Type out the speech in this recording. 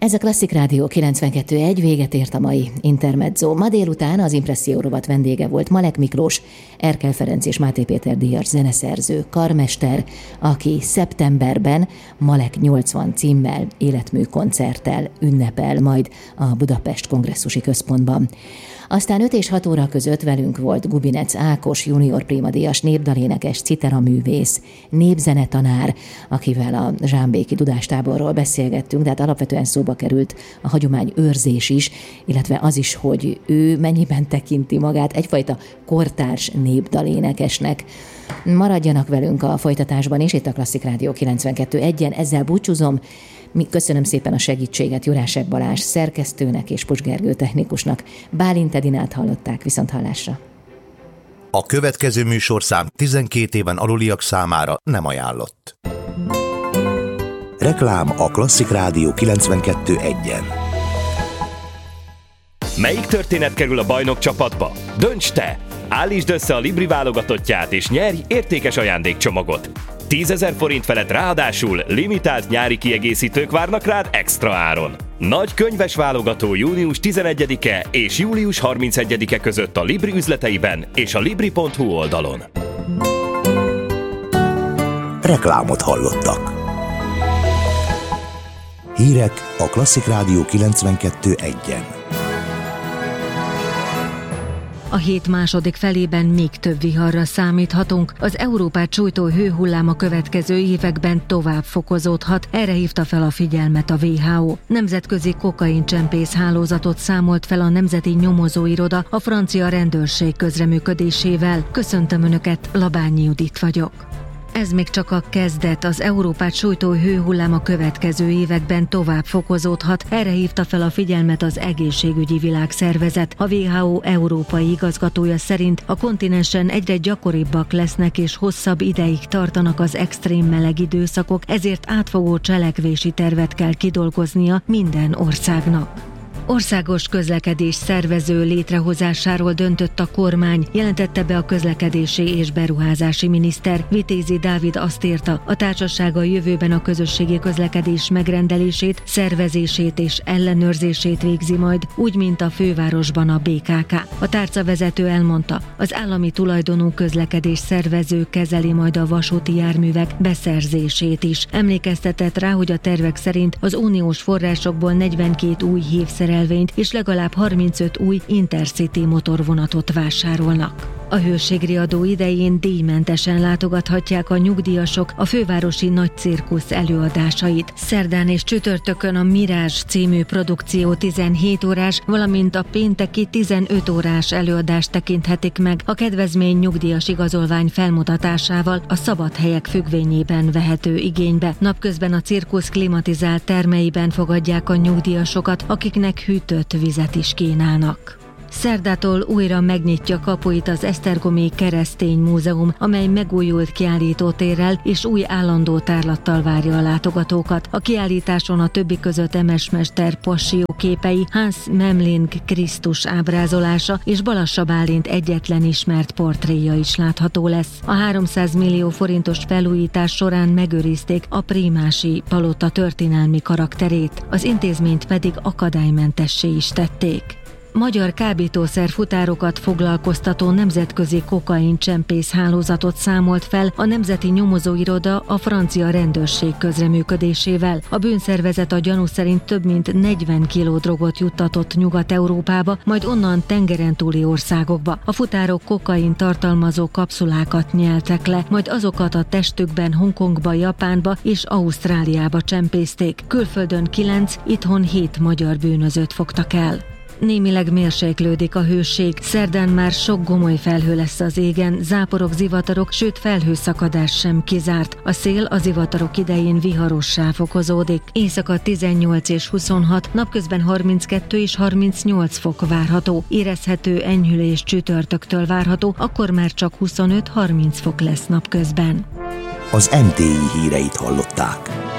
Ez a Klasszik Rádió 92.1, véget ért a mai Intermezzo. Ma délután az Impresszió rovat vendége volt Malek Miklós, Erkel Ferenc és Máté Péter díjas zeneszerző, karmester, aki szeptemberben Malek 80 címmel, életmű koncerttel ünnepel majd a Budapest Kongresszusi Központban. Aztán 5 és 6 óra között velünk volt Gubinec Ákos, junior primadíjas, népdalénekes, citeraművész, népzenetanár, akivel a zsámbéki Dudástáborról beszélgettünk, de hát alapvetően szóba került a hagyomány őrzés is, illetve az is, hogy ő mennyiben tekinti magát egyfajta kortárs népdalénekesnek. Maradjanak velünk a folytatásban is, itt a Klasszik Rádió 92.1-en, ezzel búcsúzom. Köszönöm szépen a segítséget Jurásek Balázs szerkesztőnek és Pucs Gergő technikusnak. Bálint Edinát hallották, viszonthallásra. A következő műsorszám 12 éven aluliak számára nem ajánlott. Reklám a Klasszik Rádió 92.1-en. Melyik történet kerül a bajnok csapatba? Dönts te! Állítsd össze a Libri válogatottját és nyerj értékes ajándékcsomagot. 10 000 forint felett ráadásul limitált nyári kiegészítők várnak rád extra áron. Nagy könyves válogató június 11-e és július 31-e között a Libri üzleteiben és a libri.hu oldalon. Reklámot hallottak. Hírek a Klasszik Rádió 92.1-en. A hét második felében még több viharra számíthatunk. Az Európát sújtó hőhullám a következő években tovább fokozódhat. Erre hívta fel a figyelmet a WHO. Nemzetközi kokaincsempész hálózatot számolt fel a Nemzeti Nyomozóiroda a francia rendőrség közreműködésével. Köszöntöm Önöket, Labányi Judit vagyok. Ez még csak a kezdet, az Európát sújtó hőhullám a következő években tovább fokozódhat. Erre hívta fel a figyelmet az Egészségügyi Világszervezet. A WHO európai igazgatója szerint a kontinensen egyre gyakoribbak lesznek és hosszabb ideig tartanak az extrém meleg időszakok, ezért átfogó cselekvési tervet kell kidolgoznia minden országnak. Országos közlekedés szervező létrehozásáról döntött a kormány, jelentette be a közlekedési és beruházási miniszter. Vitézi Dávid azt írta, a társaság a jövőben a közösségi közlekedés megrendelését, szervezését és ellenőrzését végzi majd, úgy, mint a fővárosban a BKK. A tárcavezető elmondta, az állami tulajdonú közlekedés szervező kezeli majd a vasúti járművek beszerzését is. Emlékeztetett rá, hogy a tervek szerint az uniós forrásokból 42 új hívszerelvényt és legalább 35 új Intercity motorvonatot vásárolnak. A hőségriadó idején díjmentesen látogathatják a nyugdíjasok a fővárosi nagy cirkusz előadásait. Szerdán és csütörtökön a Mirázs című produkció 17 órás, valamint a pénteki 15 órás előadást tekinthetik meg. A kedvezmény nyugdíjas igazolvány felmutatásával a szabadhelyek függvényében vehető igénybe. Napközben a cirkusz klimatizált termeiben fogadják a nyugdíjasokat, akiknek hűtött vizet is kínálnak. Szerdától újra megnyitja kapuit az Esztergomi Keresztény Múzeum, amely megújult kiállítótérrel és új állandó tárlattal várja a látogatókat. A kiállításon a többi között emesmester Passió képei, Hans Memling Krisztus ábrázolása és Balassa Bálint egyetlen ismert portréja is látható lesz. A 300 millió forintos felújítás során megőrizték a Prímási palota történelmi karakterét, az intézményt pedig akadálymentessé is tették. Magyar kábítószer futárokat foglalkoztató nemzetközi kokaincsempész hálózatot számolt fel a Nemzeti Nyomozóiroda a francia rendőrség közreműködésével. A bűnszervezet a gyanú szerint több mint 40 kiló drogot juttatott Nyugat-Európába, majd onnan tengeren túli országokba. A futárok kokain tartalmazó kapszulákat nyeltek le, majd azokat a testükben Hongkongba, Japánba és Ausztráliába csempészték. Külföldön 9, itthon 7 magyar bűnözőt fogtak el. Némileg mérséklődik a hőség, szerdán már sok gomoly felhő lesz az égen, záporok, zivatarok, sőt felhőszakadás sem kizárt. A szél az zivatarok idején viharossá fokozódik. Éjszaka 18 és 26, napközben 32 és 38 fok várható. Érezhető enyhülés csütörtöktől várható, akkor már csak 25-30 fok lesz napközben. Az NTI híreit hallották.